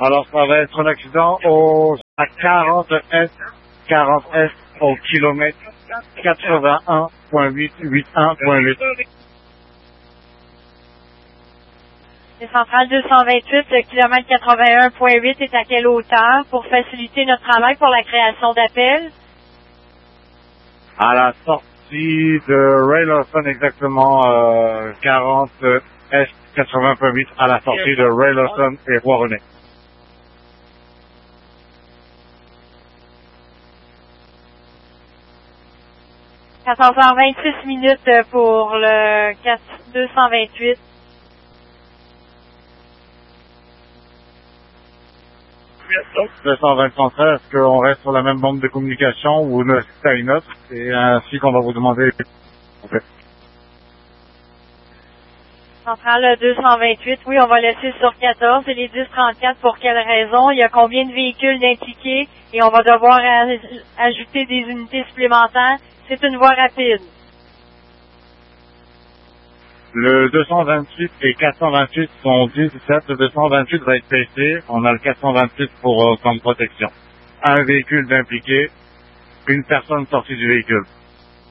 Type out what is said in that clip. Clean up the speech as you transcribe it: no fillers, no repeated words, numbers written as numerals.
Alors, ça va être un accident à 40 S au kilomètre 81.881.8. Le central 228, le kilomètre 81.8 est à quelle hauteur pour faciliter notre travail pour la création d'appels? À la sortie de Ray Lawson, exactement 40 S 80.8 à la sortie de Ray Lawson et Roi-René. À 14h26 minutes pour le 228. Le 123, est-ce qu'on reste sur la même bande de communication ou on assiste à une autre? C'est ainsi qu'on va vous demander. Okay. Centrale 228, oui, on va laisser sur 14 et les 1034 pour quelle raison? Il y a combien de véhicules d'impliqués et on va devoir ajouter des unités supplémentaires. C'est une voie rapide. Le 228 et 428 sont 17. Le 228 va être PC. On a le 428 pour comme protection. Un véhicule d'impliqué, une personne sortie du véhicule.